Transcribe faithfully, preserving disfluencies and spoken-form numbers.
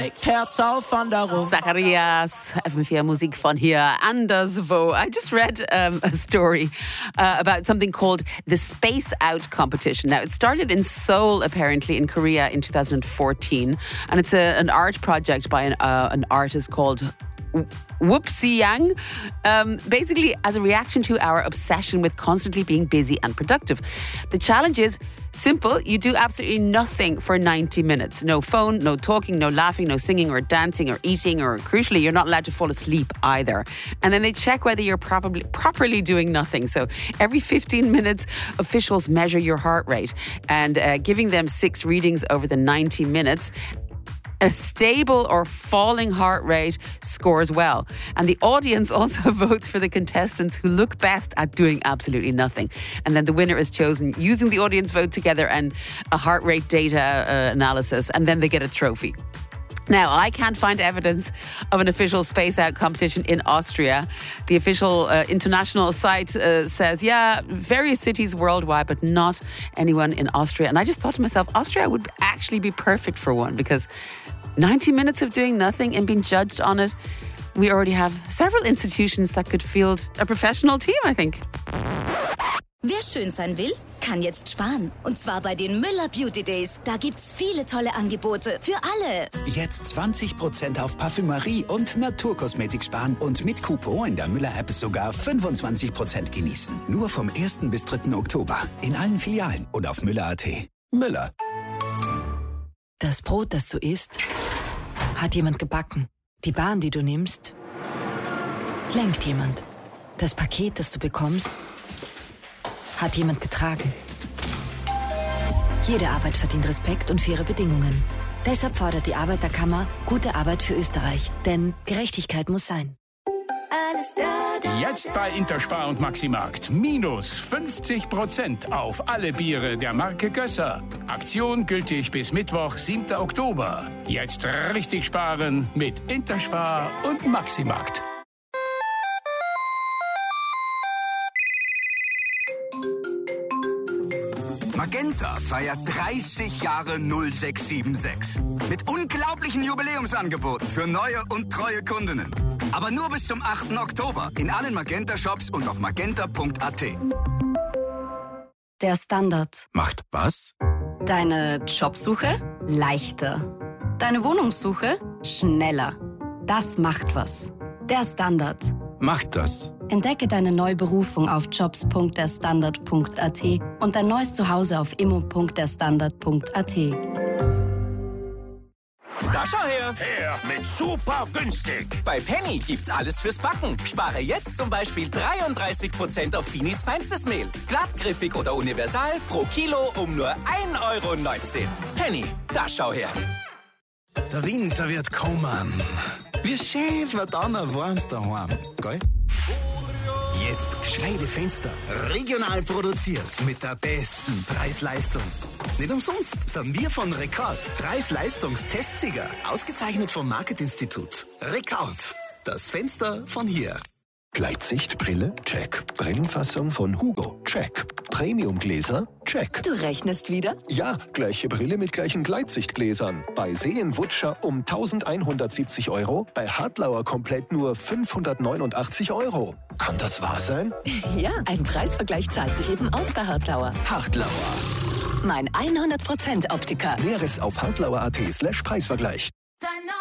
Herz auf Wanderung. Zacharias, F M vier Musik von hier, anderswo. I just read um, a story uh, about something called the Space Out competition. Now, it started in Seoul, apparently, in Korea in two thousand fourteen. And it's a, an art project by an, uh, an artist called Whoopsie Yang, um, basically as a reaction to our obsession with constantly being busy and productive. The challenge is simple. You do absolutely nothing for ninety minutes. No phone, no talking, no laughing, no singing or dancing or eating, or crucially, you're not allowed to fall asleep either. And then they check whether you're properly, properly doing nothing. So every fifteen minutes, officials measure your heart rate and uh, giving them six readings over the ninety minutes. A stable or falling heart rate scores well. And the audience also votes for the contestants who look best at doing absolutely nothing. And then the winner is chosen using the audience vote together and a heart rate data uh, analysis. And then they get a trophy. Now, I can't find evidence of an official Space Out competition in Austria. The official uh, international site uh, says, yeah, various cities worldwide, but not anyone in Austria. And I just thought to myself, Austria would actually be perfect for one, because ninety minutes of doing nothing and being judged on it, we already have several institutions that could field a professional team, I think. Wer schön sein will, kann jetzt sparen. Und zwar bei den Müller Beauty Days. Da gibt's viele tolle Angebote für alle. Jetzt zwanzig Prozent auf Parfümerie und Naturkosmetik sparen und mit Coupon in der Müller-App sogar fünfundzwanzig Prozent genießen. Nur vom ersten bis dritten Oktober in allen Filialen und auf müller punkt at. Müller. Das Brot, das du isst, hat jemand gebacken. Die Bahn, die du nimmst, lenkt jemand. Das Paket, das du bekommst, hat jemand getragen. Jede Arbeit verdient Respekt und faire Bedingungen. Deshalb fordert die Arbeiterkammer gute Arbeit für Österreich. Denn Gerechtigkeit muss sein. Jetzt bei Interspar und Maximarkt. Minus fünfzig Prozent auf alle Biere der Marke Gösser. Aktion gültig bis Mittwoch, siebten Oktober. Jetzt richtig sparen mit Interspar und Maximarkt. Magenta feiert dreißig Jahre null sechs sieben sechs. Mit unglaublichen Jubiläumsangeboten für neue und treue Kundinnen. Aber nur bis zum achten Oktober in allen Magenta-Shops und auf magenta punkt at. Der Standard. Macht was? Deine Jobsuche leichter. Deine Wohnungssuche schneller. Das macht was. Der Standard. Macht das. Entdecke deine neue Berufung auf jobs punkt der standard punkt at und dein neues Zuhause auf immo punkt der standard punkt at. Da schau her! Her mit super günstig! Bei Penny gibt's alles fürs Backen. Spare jetzt zum Beispiel dreiunddreißig Prozent auf Finis feinstes Mehl. Glattgriffig oder universal pro Kilo um nur ein Euro neunzehn. Penny, da schau her! Der Winter wird kommen. Wie schön wird dann ein warmes daheim, gell? Jetzt gescheite Fenster. Regional produziert mit der besten Preis-Leistung. Nicht umsonst sind wir von Rekord Preis-Leistungs-Testsieger. Ausgezeichnet vom Marketinstitut. Rekord. Das Fenster von hier. Gleitsichtbrille? Check. Brillenfassung von Hugo? Check. Premiumgläser? Check. Du rechnest wieder? Ja, gleiche Brille mit gleichen Gleitsichtgläsern. Bei Seen-Wutscher um eintausendeinhundertsiebzig Euro, bei Hartlauer komplett nur fünfhundertneunundachtzig Euro. Kann das wahr sein? Ja, ein Preisvergleich zahlt sich eben aus bei Hartlauer. Hartlauer. Mein hundert Prozent Optiker. Näheres auf hartlauer punkt at slash Preisvergleich. Dein